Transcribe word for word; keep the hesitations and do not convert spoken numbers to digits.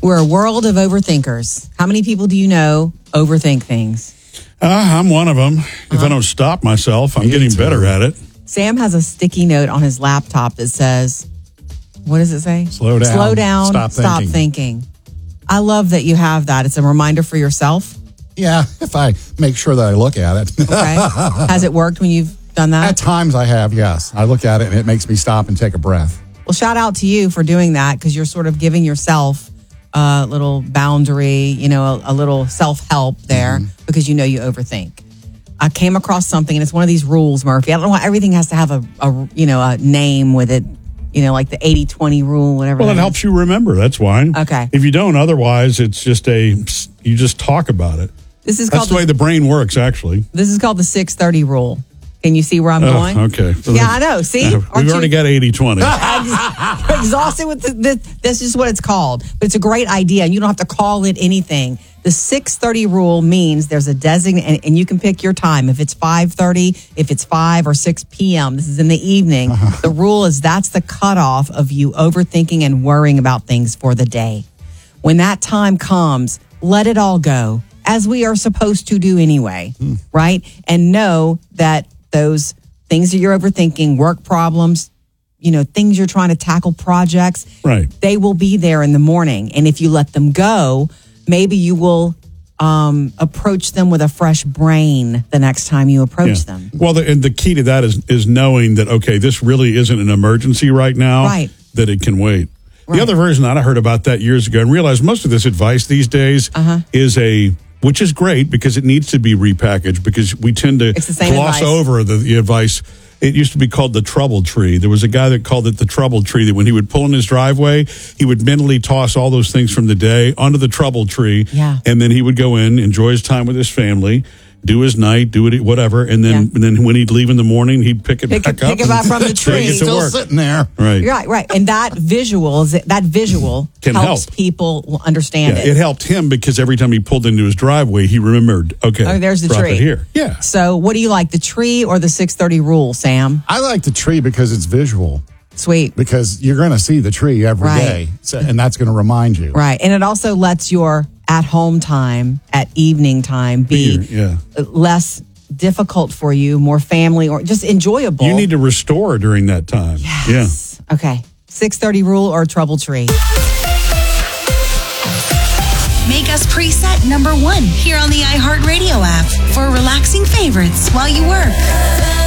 We're a world of overthinkers. How many people do you know overthink things? Uh, I'm one of them. If uh-huh. I don't stop myself, I'm Me getting too. better at it. Sam has a sticky note on his laptop that says, what does it say? Slow down. Slow down. Stop, stop thinking. thinking. I love that you have that. It's a reminder for yourself. Yeah, if I make sure that I look at it. Okay. Has it worked when you've done that? At times I have, yes. I look at it and it makes me stop and take a breath. Well, shout out to you for doing that because you're sort of giving yourself a little boundary, you know, a, a little self-help there mm-hmm. because you know you overthink. I came across something, and it's one of these rules, Murphy. I don't know why everything has to have a, a you know, a name with it, you know, like the eighty twenty rule, whatever. Well, it helps you remember. That's why. Okay. If you don't, otherwise, it's just a, you just talk about it. This is That's called the way the brain works, actually. This is called the six thirty rule. Can you see where I'm oh, going? Okay. So yeah, I know. See? Uh, we've already you? got eighty twenty. You're exhausted with the, this. This is what it's called. But it's a great idea, and you don't have to call it anything. The six thirty rule means there's a designated, and, and you can pick your time. If it's five thirty, if it's five or six p.m., this is in the evening. Uh-huh. The rule is that's the cutoff of you overthinking and worrying about things for the day. When that time comes, let it all go, as we are supposed to do anyway, hmm. right? And know that those things that you're overthinking, work problems, you know, things you're trying to tackle, projects, right? They will be there in the morning. And if you let them go, maybe you will um, approach them with a fresh brain the next time you approach yeah. them. Well, the, and the key to that is is knowing that, okay, this really isn't an emergency right now, right. that it can wait. Right. The other version that I heard about that years ago and realized most of this advice these days uh-huh. is a, which is great because it needs to be repackaged because we tend to gloss advice. over the, the advice. It used to be called the trouble tree. There was a guy that called it the trouble tree, that when he would pull in his driveway, he would mentally toss all those things from the day onto the trouble tree. Yeah. And then he would go in, enjoy his time with his family, do his night, do it, whatever. And then, yeah. and then when he'd leave in the morning, he'd pick it pick back it, up. Pick it back from the tree. Still work. sitting there. Right. Right, right. And that visual, that visual Can helps help. people understand yeah, it. It helped him because every time he pulled into his driveway, he remembered, okay, oh, there's the drop tree. it here. Yeah. So what do you like, the tree or the six thirty rule, Sam? I like the tree because it's visual. Sweet. Because you're going to see the tree every right. day, so, and that's going to remind you. Right. And it also lets your at-home time, at evening time, be yeah. less difficult for you, more family, or just enjoyable. You need to restore during that time. Yes. Yeah. Okay. six thirty rule or trouble tree? Make us preset number one here on the iHeartRadio app for relaxing favorites while you work.